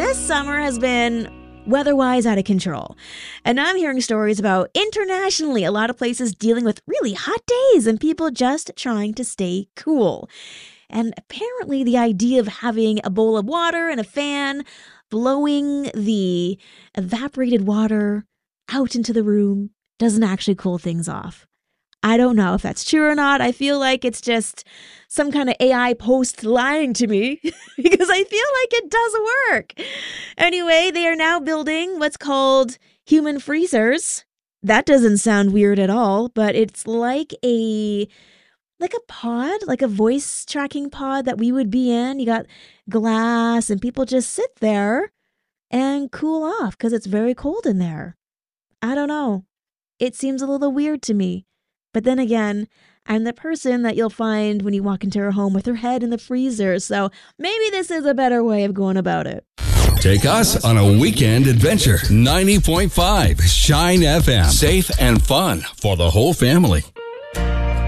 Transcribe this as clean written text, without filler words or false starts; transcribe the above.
this summer has been weather-wise out of control. And I'm hearing stories about internationally a lot of places dealing with really hot days and people just trying to stay cool. And apparently the idea of having a bowl of water and a fan blowing the evaporated water out into the room doesn't actually cool things off. I don't know if that's true or not. I feel like it's just some kind of AI post lying to me because I feel like it does work. Anyway, they are now building what's called human freezers. That doesn't sound weird at all, but it's like a pod, like a voice tracking pod that we would be in. You got glass and people just sit there and cool off because it's very cold in there. I don't know. It seems a little weird to me. But then again, I'm the person that you'll find when you walk into her home with her head in the freezer. So maybe this is a better way of going about it. Take us on a weekend adventure. 90.5 Shine FM. Safe and fun for the whole family.